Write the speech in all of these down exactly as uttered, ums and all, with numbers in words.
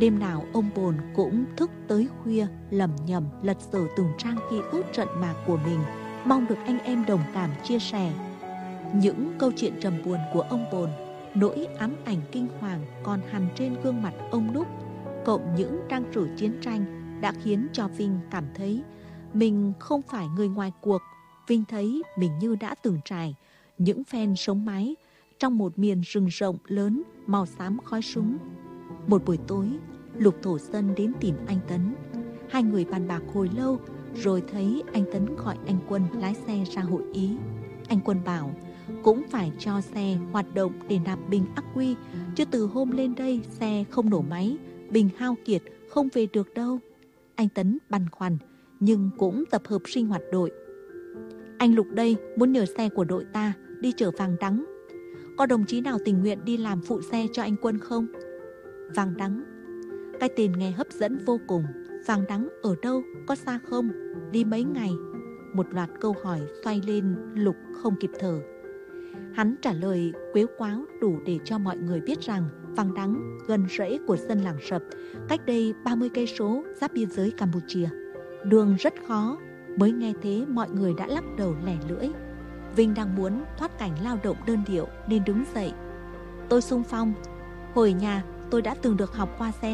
Đêm nào ông Bồn cũng thức tới khuya, lẩm nhẩm lật dở từng trang ký ức trận mạc của mình, mong được anh em đồng cảm chia sẻ. Những câu chuyện trầm buồn của ông Bồn, nỗi ám ảnh kinh hoàng còn hằn trên gương mặt ông Núc, cộng những trang sử chiến tranh đã khiến cho Vinh cảm thấy mình không phải người ngoài cuộc. Vinh thấy mình như đã từng trải những phen sống mái trong một miền rừng rộng lớn màu xám khói súng. Một buổi tối, Lục Thổ Dân đến tìm anh Tấn. Hai người bàn bạc hồi lâu rồi thấy anh Tấn gọi anh Quân lái xe ra hội ý. Anh Quân bảo cũng phải cho xe hoạt động để nạp bình ắc quy, chứ từ hôm lên đây xe không nổ máy, bình hao kiệt không về được đâu. Anh Tấn băn khoăn nhưng cũng tập hợp sinh hoạt đội. Anh Lục đây muốn nhờ xe của đội ta đi chở vàng đắng. Có đồng chí nào tình nguyện đi làm phụ xe cho anh Quân không? Vàng đắng, cái tên nghe hấp dẫn vô cùng. Vàng đắng ở đâu, có xa không, đi mấy ngày? Một loạt câu hỏi xoay lên, Lục không kịp thở. Hắn trả lời quếu quáo đủ để cho mọi người biết rằng Vàng Đắng gần rẫy của dân làng Sập, cách đây ba mươi cây số giáp biên giới Campuchia. Đường rất khó. Mới nghe thế mọi người đã lắc đầu lẻ lưỡi. Vinh đang muốn thoát cảnh lao động đơn điệu nên đứng dậy. Tôi xung phong. Hồi nhà tôi đã từng được học qua xe.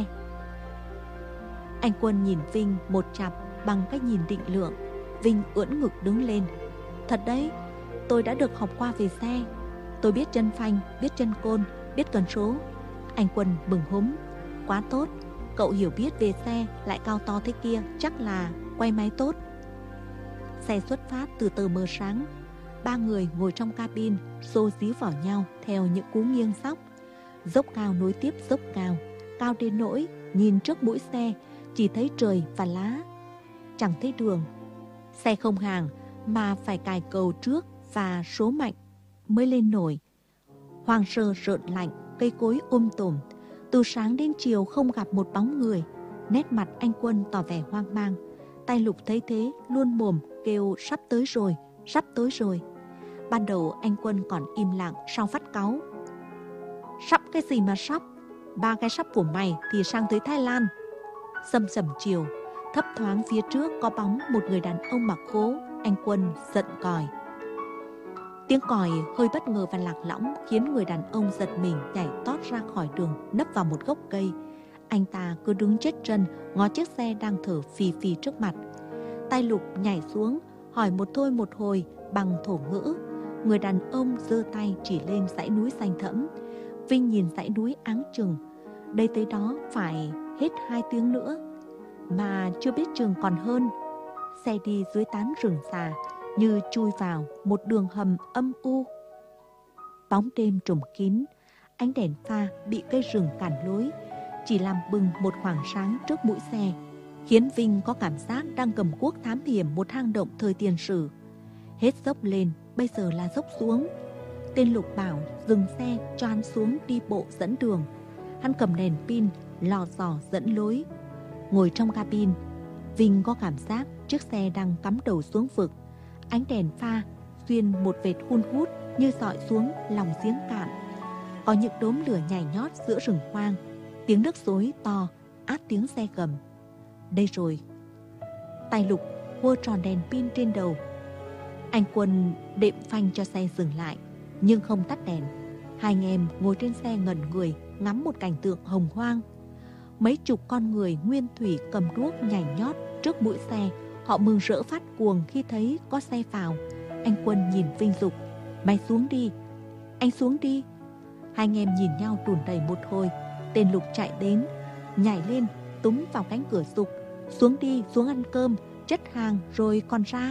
Anh Quân nhìn Vinh một chặp bằng cách nhìn định lượng. Vinh ưỡn ngực đứng lên. Thật đấy, tôi đã được học qua về xe. Tôi biết chân phanh, biết chân côn, biết cần số. Anh Quân bừng húm. Quá tốt, cậu hiểu biết về xe lại cao to thế kia, chắc là quay máy tốt. Xe xuất phát từ tờ mờ sáng. Ba người ngồi trong cabin xô díu vào nhau theo những cú nghiêng sóc. Dốc cao nối tiếp dốc cao, cao đến nỗi nhìn trước mũi xe chỉ thấy trời và lá, chẳng thấy đường. Xe không hàng mà phải cài cầu trước và số mạnh mới lên nổi. Hoang sơ rợn lạnh, cây cối um tùm. Từ sáng đến chiều không gặp một bóng người. Nét mặt anh Quân tỏ vẻ hoang mang. Tay Lục thấy thế luôn mồm kêu sắp tới rồi, sắp tới rồi. Ban đầu anh Quân còn im lặng, sau phát cáu. Sắp cái gì mà sắp? Ba cái sắp của mày thì sang tới Thái Lan. Sầm sầm chiều, thấp thoáng phía trước có bóng một người đàn ông mặc khố. Anh Quân giận còi. Tiếng còi hơi bất ngờ và lạc lõng khiến người đàn ông giật mình nhảy tót ra khỏi đường, nấp vào một gốc cây. Anh ta cứ đứng chết chân ngó chiếc xe đang thở phì phì trước mặt. Tay Lục nhảy xuống hỏi một thôi một hồi bằng thổ ngữ. Người đàn ông giơ tay chỉ lên dãy núi xanh thẫm. Vinh nhìn dãy núi áng chừng. Đây tới đó phải hết hai tiếng nữa, mà chưa biết chừng còn hơn. Xe đi dưới tán rừng già như chui vào một đường hầm âm u. Bóng đêm trùm kín, ánh đèn pha bị cây rừng cản lối chỉ làm bừng một khoảng sáng trước mũi xe, khiến Vinh có cảm giác đang cầm cuốc thám hiểm một hang động thời tiền sử. Hết dốc lên, bây giờ là dốc xuống. Tên Lục bảo dừng xe cho hắn xuống đi bộ dẫn đường. Hắn cầm đèn pin lò dò dẫn lối. Ngồi trong cabin, Vinh có cảm giác chiếc xe đang cắm đầu xuống vực. Ánh đèn pha xuyên một vệt hun hút như dọi xuống lòng giếng cạn. Có những đốm lửa nhảy nhót giữa rừng hoang. Tiếng nước xối to át tiếng xe gầm. Đây rồi. Tay Lục hua tròn đèn pin trên đầu. Anh Quân đệm phanh cho xe dừng lại, nhưng không tắt đèn. Hai anh em ngồi trên xe ngẩn người ngắm một cảnh tượng hồng hoang. Mấy chục con người nguyên thủy cầm đuốc nhảy nhót trước mũi xe. Họ mừng rỡ phát cuồng khi thấy có xe vào. Anh Quân nhìn Vinh dục. Mày xuống đi. Anh xuống đi. Hai anh em nhìn nhau đùn đẩy một hồi. Tên Lục chạy đến, nhảy lên túm vào cánh cửa dục. Xuống đi, xuống ăn cơm, chất hàng rồi còn ra.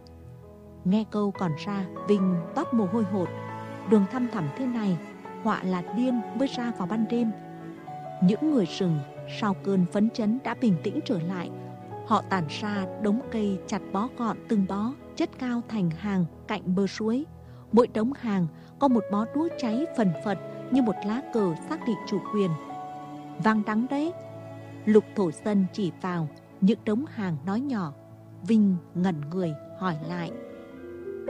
Nghe câu còn ra, Vinh toát mồ hôi hột. Đường thăm thẳm thế này, họa là điên mới ra vào ban đêm. Những người rừng sau cơn phấn chấn đã bình tĩnh trở lại. Họ tản ra đống cây chặt bó gọn từng bó, chất cao thành hàng cạnh bờ suối. Mỗi đống hàng có một bó đuốc cháy phần phật như một lá cờ xác định chủ quyền. Vàng đắng đấy. Lục Thổ Dân chỉ vào những đống hàng nói nhỏ. Vinh ngẩn người hỏi lại.